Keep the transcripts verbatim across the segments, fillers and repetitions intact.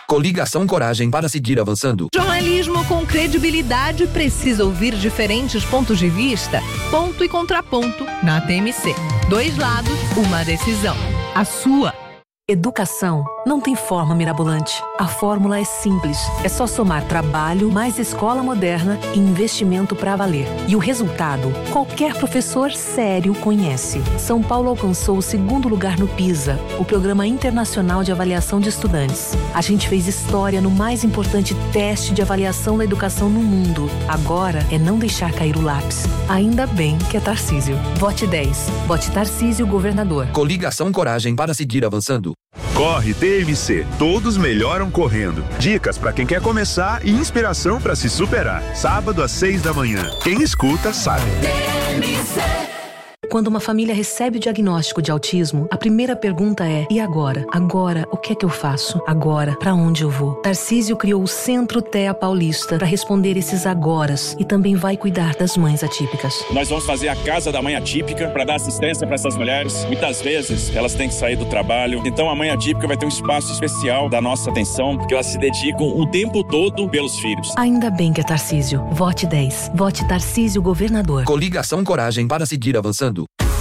Coligação Coragem para seguir avançando. Jornalismo com credibilidade precisa ouvir diferentes pontos de vista, ponto e contraponto na T M C. Dois lados, uma decisão. A sua. Educação não tem forma mirabolante. A fórmula é simples. É só somar trabalho, mais escola moderna e investimento pra valer. E o resultado, qualquer professor sério conhece. São Paulo alcançou o segundo lugar no PISA, o Programa Internacional de Avaliação de Estudantes. A gente fez história no mais importante teste de avaliação da educação no mundo. Agora é não deixar cair o lápis. Ainda bem que é Tarcísio. Vote dez. Vote Tarcísio, governador. Coligação Coragem para seguir avançando. Corre T M C, todos melhoram correndo. Dicas para quem quer começar e inspiração para se superar. Sábado às seis da manhã. Quem escuta sabe. T M C. Quando uma família recebe o diagnóstico de autismo, a primeira pergunta é: e agora? Agora, o que é que eu faço? Agora, pra onde eu vou? Tarcísio criou o Centro T E A Paulista para responder esses agoras e também vai cuidar das mães atípicas. Nós vamos fazer a Casa da Mãe Atípica para dar assistência para essas mulheres. Muitas vezes elas têm que sair do trabalho, então a mãe atípica vai ter um espaço especial da nossa atenção, porque elas se dedicam o tempo todo pelos filhos. Ainda bem que é Tarcísio. Vote dez. Vote Tarcísio, governador. Coligação Coragem para seguir avançando.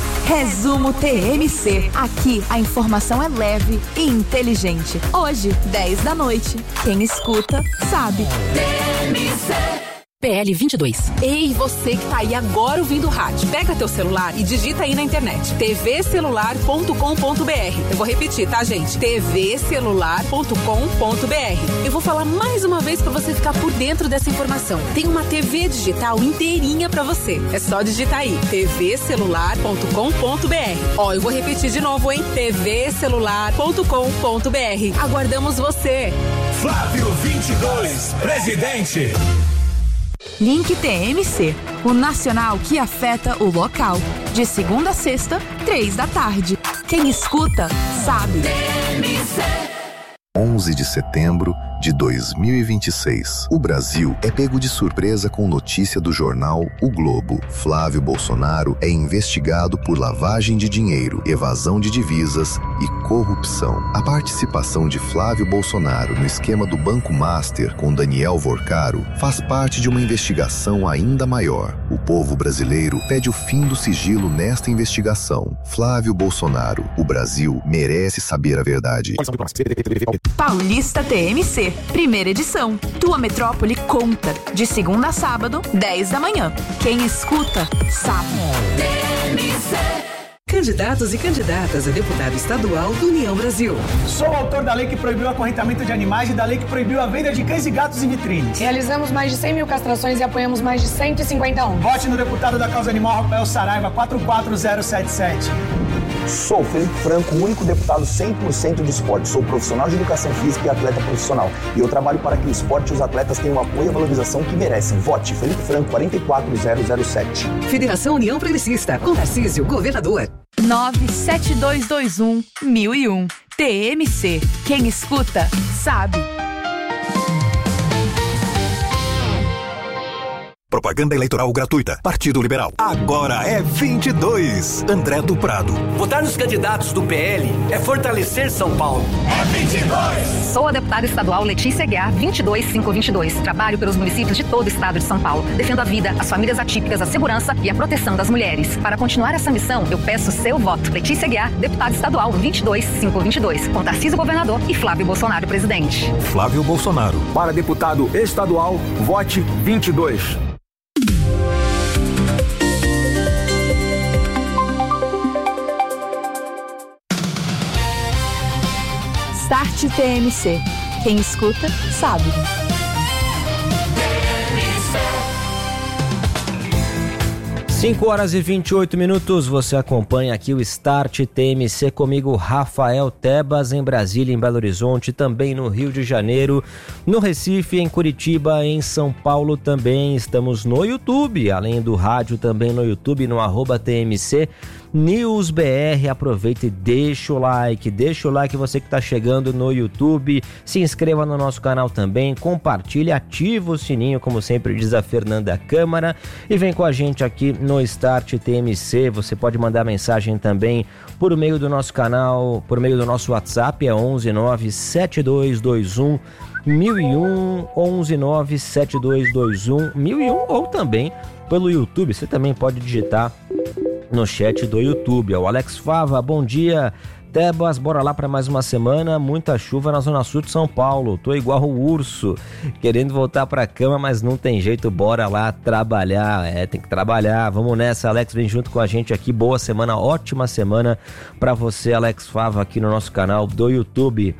Resumo T M C. Aqui a informação é leve e inteligente. Hoje, dez da noite. Quem escuta, sabe. T M C. P L vinte e dois. Ei, você que tá aí agora ouvindo o rádio, pega teu celular e digita aí na internet t v celular ponto com ponto b r. Eu vou repetir, tá, gente? t v celular ponto com ponto b r. Eu vou falar mais uma vez pra você ficar por dentro dessa informação. Tem uma T V digital inteirinha pra você. É só digitar aí t v celular ponto com ponto b r. Ó, eu vou repetir de novo, hein? t v celular ponto com ponto b r. Aguardamos você. Flávio vinte e dois, presidente. Link T M C, o nacional que afeta o local. De segunda a sexta, três da tarde. Quem escuta, sabe. T M C. onze de setembro de dois mil e vinte e seis. O Brasil é pego de surpresa com notícia do jornal O Globo. Flávio Bolsonaro é investigado por lavagem de dinheiro, evasão de divisas e corrupção. A participação de Flávio Bolsonaro no esquema do Banco Master com Daniel Vorcaro faz parte de uma investigação ainda maior. O povo brasileiro pede o fim do sigilo nesta investigação. Flávio Bolsonaro, o Brasil merece saber a verdade. Paulista T M C, primeira edição. Tua metrópole conta. De segunda a sábado, dez da manhã. Quem escuta, sabe. T M C. Candidatos e candidatas a deputado estadual do União Brasil. Sou o autor da lei que proibiu o acorrentamento de animais e da lei que proibiu a venda de cães e gatos em vitrines. Realizamos mais de cem mil castrações e apoiamos mais de cento e cinquenta ONGs. Vote no deputado da causa animal, Rafael Saraiva, quatro quatro zero sete sete. Sou Felipe Franco, o único deputado cem por cento de esporte. Sou profissional de educação física e atleta profissional. E eu trabalho para que o esporte e os atletas tenham o apoio e a valorização que merecem. Vote Felipe Franco, quatro quatro zero zero sete. Federação União Progressista, com Tarcísio, governador. nove sete dois dois um, mil e um. T M C. Quem escuta, sabe. Propaganda eleitoral gratuita. Partido Liberal. Agora é vinte e dois. André do Prado. Votar nos candidatos do P L é fortalecer São Paulo. É vinte e dois. Sou a deputada estadual Letícia Aguiar, vinte e dois mil quinhentos e vinte e dois. Trabalho pelos municípios de todo o estado de São Paulo. Defendo a vida, as famílias atípicas, a segurança e a proteção das mulheres. Para continuar essa missão, eu peço seu voto. Letícia Aguiar, deputada estadual vinte e dois mil quinhentos e vinte e dois. Com Tarcísio, governador, e Flávio Bolsonaro, presidente. Flávio Bolsonaro. Para deputado estadual, vote vinte e dois. Start T M C. Quem escuta, sabe. cinco horas e vinte e oito minutos, você acompanha aqui o Start T M C comigo, Rafael Tebas, em Brasília, em Belo Horizonte, também no Rio de Janeiro, no Recife, em Curitiba, em São Paulo também. Estamos no YouTube, além do rádio, também no YouTube, no arroba T M C News B R. Aproveita e deixa o like, deixa o like você que está chegando no YouTube, se inscreva no nosso canal também, compartilhe, ativa o sininho, como sempre diz a Fernanda Câmara, e vem com a gente aqui no Start T M C. Você pode mandar mensagem também por meio do nosso canal, por meio do nosso WhatsApp, é onze nove sete dois dois um mil e um, onze nove sete dois dois um mil e um, ou também pelo YouTube. Você também pode digitar no chat do YouTube. O Alex Fava, bom dia, Tebas, bora lá para mais uma semana, muita chuva na zona sul de São Paulo, tô igual o urso, querendo voltar pra cama, mas não tem jeito, bora lá trabalhar, é, tem que trabalhar, vamos nessa, Alex, vem junto com a gente aqui, boa semana, ótima semana pra você, Alex Fava, aqui no nosso canal do YouTube.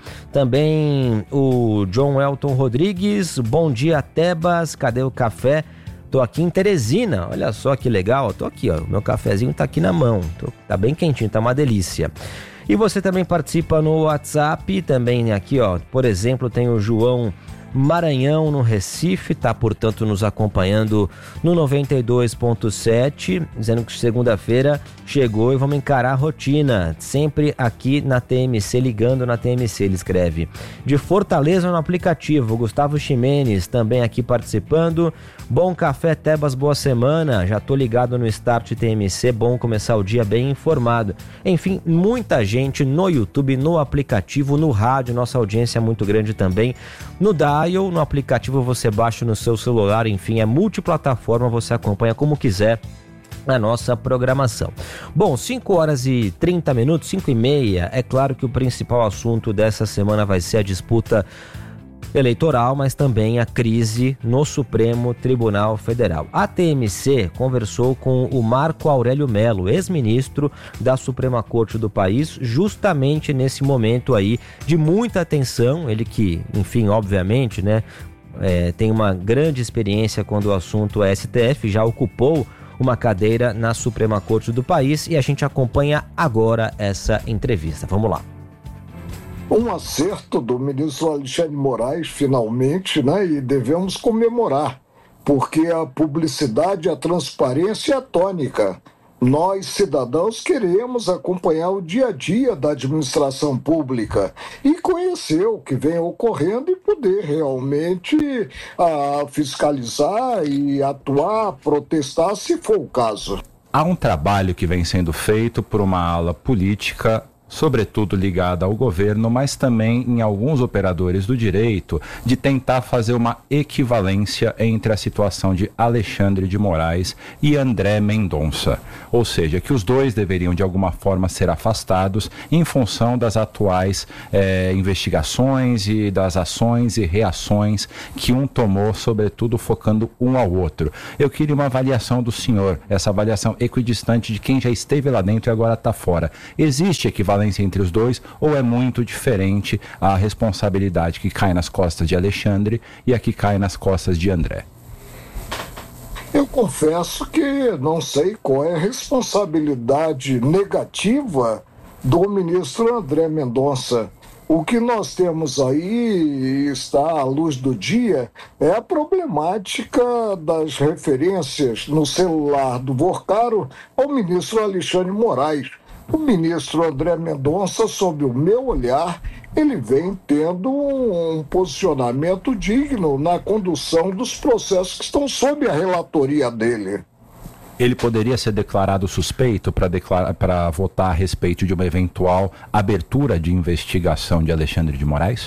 Também o John Elton Rodrigues, bom dia, Tebas, cadê o café? Tô aqui em Teresina, olha só que legal, tô aqui, ó, meu cafezinho tá aqui na mão, tô, tá bem quentinho, tá uma delícia. E você também participa no WhatsApp, também aqui, ó, por exemplo, tem o João Maranhão no Recife, tá, portanto, nos acompanhando no noventa e dois ponto sete, dizendo que segunda-feira chegou e vamos encarar a rotina, sempre aqui na T M C, ligando na T M C, ele escreve. De Fortaleza no aplicativo, Gustavo Ximenes também aqui participando. Bom café, Tebas, boa semana, já tô ligado no Start T M C, bom começar o dia bem informado. Enfim, muita gente no YouTube, no aplicativo, no rádio, nossa audiência é muito grande também, no Dial, no aplicativo você baixa no seu celular, enfim, é multiplataforma, você acompanha como quiser a nossa programação. Bom, cinco horas e trinta minutos, cinco e meia, é claro que o principal assunto dessa semana vai ser a disputa eleitoral, mas também a crise no Supremo Tribunal Federal. A T M C conversou com o Marco Aurélio Mello, ex-ministro da Suprema Corte do país, justamente nesse momento aí de muita tensão, ele que, enfim, obviamente, né, é, tem uma grande experiência quando o assunto é S T F, já ocupou uma cadeira na Suprema Corte do país e a gente acompanha agora essa entrevista. Vamos lá. Um acerto do ministro Alexandre de Moraes, finalmente, né? E devemos comemorar, porque a publicidade e a transparência é tônica. Nós, cidadãos, queremos acompanhar o dia a dia da administração pública e conhecer o que vem ocorrendo e poder realmente ah, fiscalizar e atuar, protestar, se for o caso. Há um trabalho que vem sendo feito por uma ala política, sobretudo ligada ao governo, mas também em alguns operadores do direito, de tentar fazer uma equivalência entre a situação de Alexandre de Moraes e André Mendonça. Ou seja, que os dois deveriam de alguma forma ser afastados em função das atuais eh, investigações e das ações e reações que um tomou, sobretudo focando um ao outro. Eu queria uma avaliação do senhor, essa avaliação equidistante de quem já esteve lá dentro e agora está fora. Existe equivalência entre os dois ou é muito diferente a responsabilidade que cai nas costas de Alexandre e a que cai nas costas de André? Eu confesso que não sei qual é a responsabilidade negativa do ministro André Mendonça. O que nós temos aí, está à luz do dia, é a problemática das referências no celular do Vorcaro ao ministro Alexandre de Moraes. O ministro André Mendonça, sob o meu olhar, ele vem tendo um posicionamento digno na condução dos processos que estão sob a relatoria dele. Ele poderia ser declarado suspeito para declarar, para votar a respeito de uma eventual abertura de investigação de Alexandre de Moraes?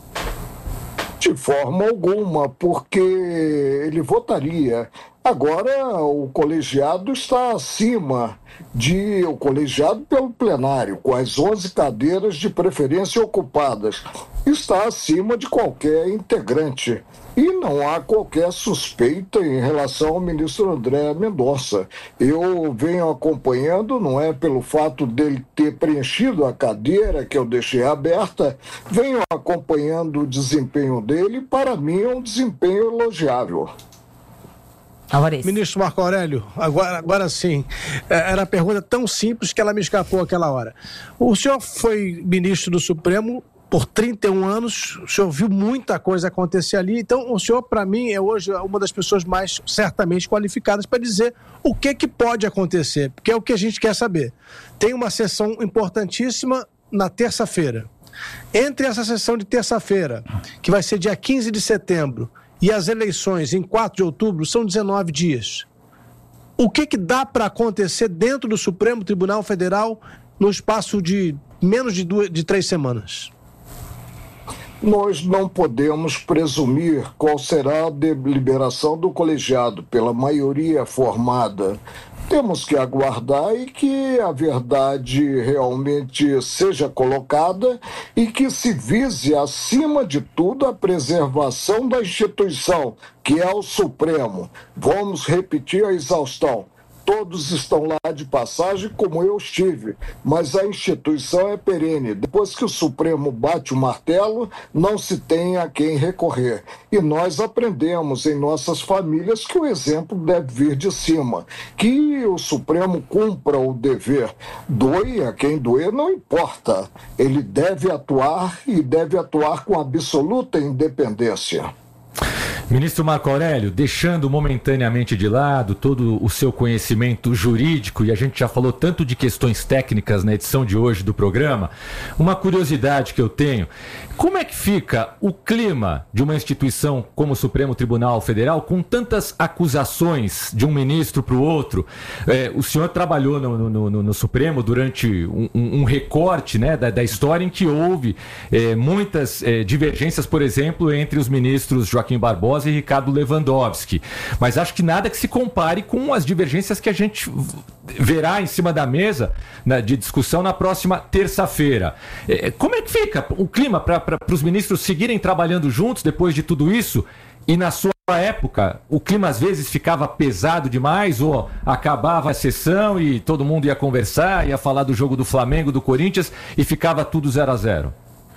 De forma alguma, porque ele votaria. Agora, o colegiado está acima de... O colegiado pelo plenário, com as onze cadeiras de preferência ocupadas, está acima de qualquer integrante. E não há qualquer suspeita em relação ao ministro André Mendonça. Eu venho acompanhando, não é pelo fato dele ter preenchido a cadeira que eu deixei aberta, venho acompanhando o desempenho dele, para mim é um desempenho elogiável. Alvarez. Ministro Marco Aurélio, agora, agora sim, era a pergunta tão simples que ela me escapou aquela hora. O senhor foi ministro do Supremo por trinta e um anos, o senhor viu muita coisa acontecer ali, então o senhor, para mim, é hoje uma das pessoas mais certamente qualificadas para dizer o que, que pode acontecer, porque é o que a gente quer saber. Tem uma sessão importantíssima na terça-feira. Entre essa sessão de terça-feira, que vai ser dia quinze de setembro, e as eleições em quatro de outubro, são dezenove dias. O que, que dá para acontecer dentro do Supremo Tribunal Federal no espaço de menos de, duas, de três semanas? Nós não podemos presumir qual será a deliberação do colegiado pela maioria formada. Temos que aguardar e que a verdade realmente seja colocada e que se vise, acima de tudo, a preservação da instituição, que é o Supremo. Vamos repetir a exaustão. Todos estão lá de passagem, como eu estive, mas a instituição é perene. Depois que o Supremo bate o martelo, não se tem a quem recorrer. E nós aprendemos em nossas famílias que o exemplo deve vir de cima, que o Supremo cumpra o dever. Doe a quem doer, não importa. Ele deve atuar e deve atuar com absoluta independência. Ministro Marco Aurélio, deixando momentaneamente de lado todo o seu conhecimento jurídico, e a gente já falou tanto de questões técnicas na edição de hoje do programa, uma curiosidade que eu tenho: como é que fica o clima de uma instituição como o Supremo Tribunal Federal com tantas acusações de um ministro para o outro? É, o senhor trabalhou no, no, no, no Supremo durante um, um, um recorte, né, da, da história em que houve é, muitas é, divergências, por exemplo, entre os ministros Joaquim Barbosa e Ricardo Lewandowski, mas acho que nada que se compare com as divergências que a gente verá em cima da mesa, né, de discussão na próxima terça-feira. É, como é que fica o clima para os ministros seguirem trabalhando juntos depois de tudo isso? E na sua época, o clima às vezes ficava pesado demais, ou acabava a sessão e todo mundo ia conversar, ia falar do jogo do Flamengo, do Corinthians, e ficava tudo zero a zero?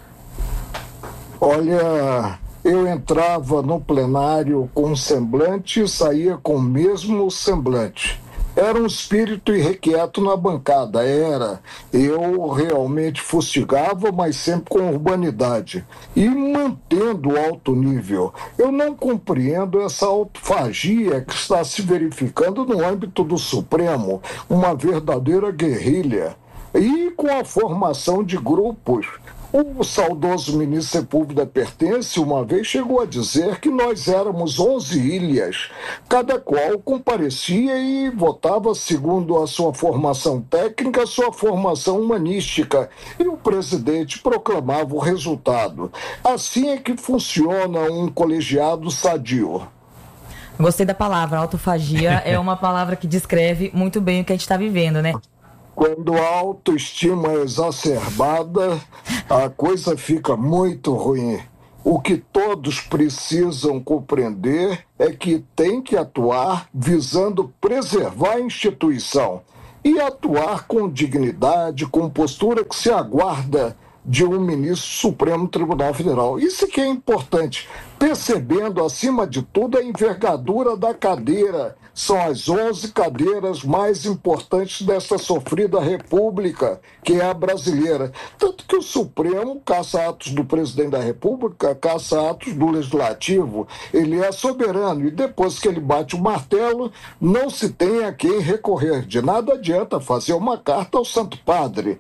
Olha, eu entrava no plenário com um semblante e saía com o mesmo semblante. Era um espírito irrequieto na bancada, era. Eu realmente fustigava, mas sempre com urbanidade. E mantendo o alto nível. Eu não compreendo essa autofagia que está se verificando no âmbito do Supremo, uma verdadeira guerrilha. E com a formação de grupos. O saudoso ministro Sepúlveda Pertence uma vez chegou a dizer que nós éramos onze ilhas, cada qual comparecia e votava segundo a sua formação técnica, a sua formação humanística, e o presidente proclamava o resultado. Assim é que funciona um colegiado sadio. Gostei da palavra, autofagia é uma palavra que descreve muito bem o que a gente está vivendo, né? Quando a autoestima é exacerbada, a coisa fica muito ruim. O que todos precisam compreender é que tem que atuar visando preservar a instituição e atuar com dignidade, com postura que se aguarda de um ministro do Supremo Tribunal Federal. Isso que é importante, percebendo, acima de tudo, a envergadura da cadeira. São as onze cadeiras mais importantes desta sofrida república, que é a brasileira. Tanto que o Supremo caça atos do presidente da República, caça atos do Legislativo. Ele é soberano e depois que ele bate o martelo, não se tem a quem recorrer. De nada adianta fazer uma carta ao Santo Padre.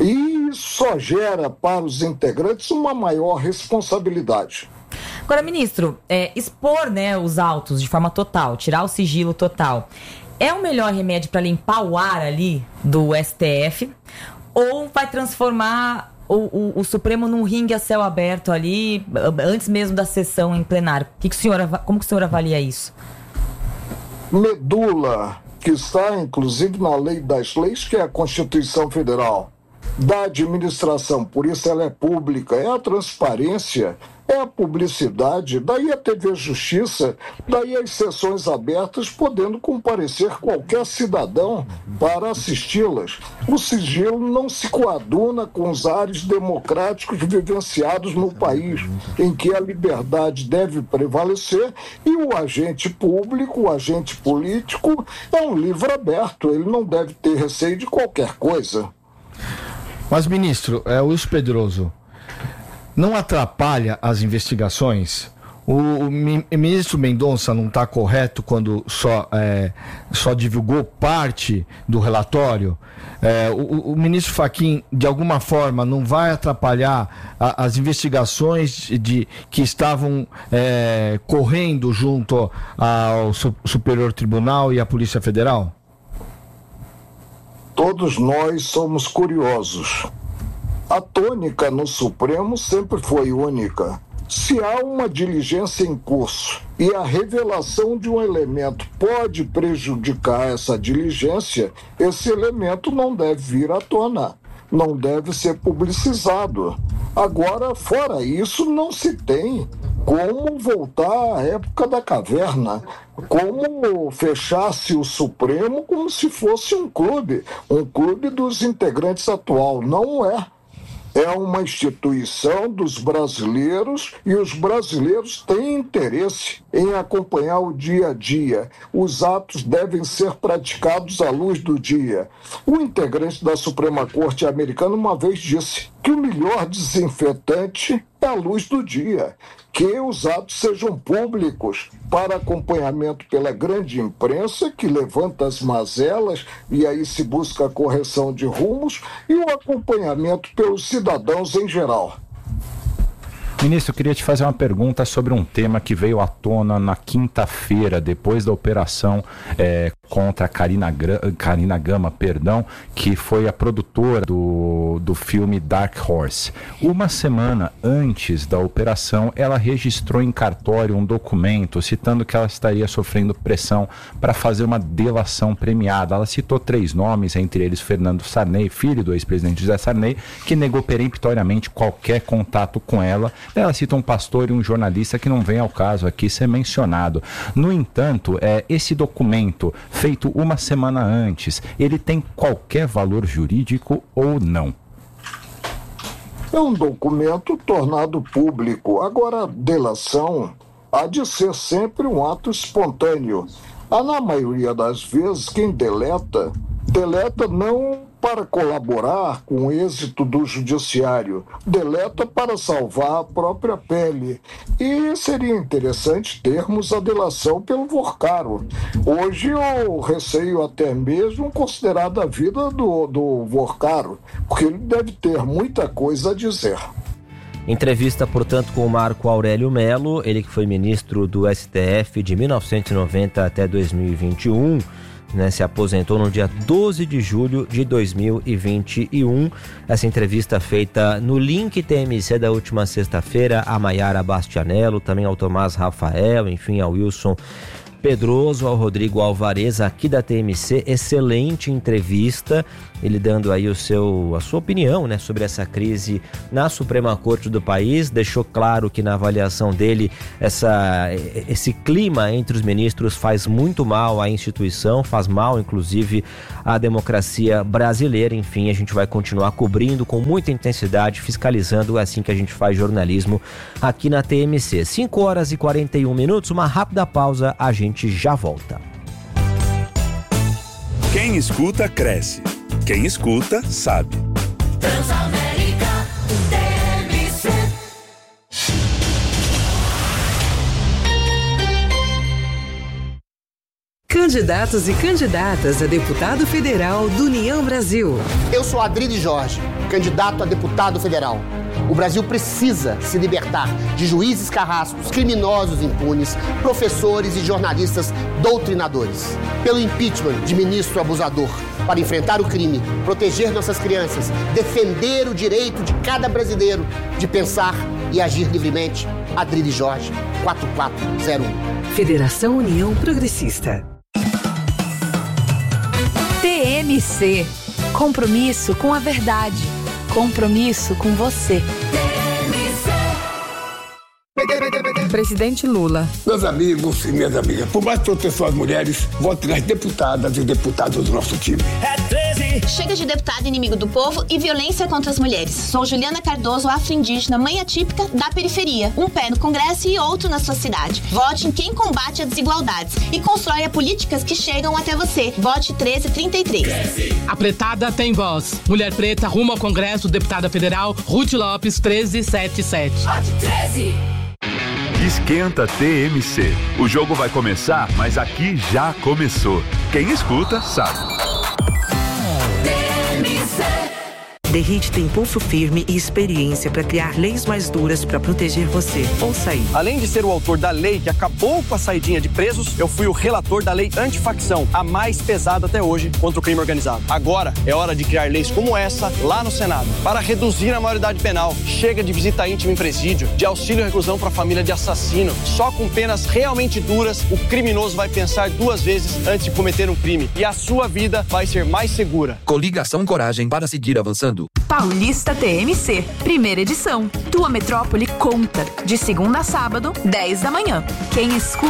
E isso só gera para os integrantes uma maior responsabilidade. Agora, ministro, é, expor, né, os autos de forma total, tirar o sigilo total, é o melhor remédio para limpar o ar ali do S T F? Ou vai transformar o, o, o Supremo num ringue a céu aberto ali, antes mesmo da sessão em plenário? Que que o senhor, como que o senhor avalia isso? Medula, que está inclusive na lei das leis, que é a Constituição Federal, da administração, por isso ela é pública, é a transparência, é a publicidade, daí a T V Justiça, daí as sessões abertas, podendo comparecer qualquer cidadão para assisti-las. O sigilo não se coaduna com os ares democráticos vivenciados no país, em que a liberdade deve prevalecer e o agente público, o agente político, é um livro aberto, ele não deve ter receio de qualquer coisa. Mas, ministro, é, Wilson Pedroso, não atrapalha as investigações? O, o ministro Mendonça não está correto quando só, é, só divulgou parte do relatório? É, o, o ministro Fachin, de alguma forma, não vai atrapalhar a, as investigações de, que estavam é, correndo junto ao Superior Tribunal e à Polícia Federal? Todos nós somos curiosos. A tônica no Supremo sempre foi única. Se há uma diligência em curso e a revelação de um elemento pode prejudicar essa diligência, esse elemento não deve vir à tona, não deve ser publicizado. Agora, fora isso, não se tem como voltar à época da caverna, como fechar-se o Supremo como se fosse um clube, um clube dos integrantes atual. Não é. É uma instituição dos brasileiros e os brasileiros têm interesse em acompanhar o dia a dia. Os atos devem ser praticados à luz do dia. O integrante da Suprema Corte americana uma vez disse que o melhor desinfetante é a luz do dia, que os atos sejam públicos para acompanhamento pela grande imprensa, que levanta as mazelas e aí se busca a correção de rumos, e o acompanhamento pelos cidadãos em geral. Ministro, eu queria te fazer uma pergunta sobre um tema que veio à tona na quinta-feira, depois da operação é, contra a Karina, Karina Gama, perdão, que foi a produtora do, do filme Dark Horse. Uma semana antes da operação, ela registrou em cartório um documento citando que ela estaria sofrendo pressão para fazer uma delação premiada. Ela citou três nomes, entre eles Fernando Sarney, filho do ex-presidente José Sarney, que negou peremptoriamente qualquer contato com ela. Ela cita um pastor e um jornalista que não vem ao caso aqui ser mencionado. No entanto, é, esse documento, feito uma semana antes, ele tem qualquer valor jurídico ou não? É um documento tornado público. Agora, a delação há de ser sempre um ato espontâneo. Ah, na maioria das vezes, quem deleta, deleta não para colaborar com o êxito do judiciário, deleta para salvar a própria pele. E seria interessante termos a delação pelo Vorcaro. Hoje eu receio até mesmo considerar a vida do, do Vorcaro, porque ele deve ter muita coisa a dizer. Entrevista, portanto, com o Marco Aurélio Melo, ele que foi ministro do S T F de mil novecentos e noventa até dois mil e vinte e um, né, se aposentou no dia doze de julho de dois mil e vinte e um. Essa entrevista feita no Link T M C da última sexta-feira, a Maiara Bastianello, também ao Tomás Rafael, enfim, ao Wilson Pedroso, ao Rodrigo Alvarez, aqui da T M C. Excelente entrevista, ele dando aí o seu, a sua opinião, né, sobre essa crise na Suprema Corte do país. Deixou claro que na avaliação dele essa, esse clima entre os ministros faz muito mal à instituição, faz mal inclusive à democracia brasileira. Enfim, a gente vai continuar cobrindo com muita intensidade, fiscalizando, é assim que a gente faz jornalismo aqui na T M C. cinco horas e quarenta e um minutos, uma rápida pausa, a gente já volta. Quem escuta, cresce. Quem escuta, sabe. Transamérica T M C. Candidatos e candidatas a deputado federal do União Brasil. Eu sou Adriles Jorge, candidato a deputado federal. O Brasil precisa se libertar de juízes carrascos, criminosos impunes, professores e jornalistas doutrinadores. Pelo impeachment de ministro abusador, para enfrentar o crime, proteger nossas crianças, defender o direito de cada brasileiro de pensar e agir livremente. Adriles Jorge, quatro quatro zero um. Federação União Progressista. T M C. Compromisso com a verdade. Compromisso com você. Presidente Lula. Meus amigos e minhas amigas, por mais proteção às mulheres, vote nas deputadas e deputados do nosso time. É treze Chega de deputado inimigo do povo e violência contra as mulheres. Sou Juliana Cardoso, afro-indígena, mãe atípica da periferia. Um pé no Congresso e outro na sua cidade. Vote em quem combate as desigualdades e constrói políticas que chegam até você. Vote treze trinta e três. A pretada tem voz. Mulher preta rumo ao Congresso, deputada federal Ruth Lopes, treze setenta e sete. Vote treze. Esquenta T M C. O jogo vai começar, mas aqui já começou. Quem escuta, sabe. Derrite tem pulso firme e experiência para criar leis mais duras para proteger você. Ouça aí. Além de ser o autor da lei que acabou com a saidinha de presos, eu fui o relator da lei antifacção, a mais pesada até hoje contra o crime organizado. Agora é hora de criar leis como essa lá no Senado, para reduzir a maioridade penal. Chega de visita íntima em presídio, de auxílio à reclusão para família de assassino. Só com penas realmente duras, o criminoso vai pensar duas vezes antes de cometer um crime e a sua vida vai ser mais segura. Coligação Coragem para seguir avançando. Paulista T M C, primeira edição. Tua metrópole conta. De segunda a sábado, dez da manhã. Quem escuta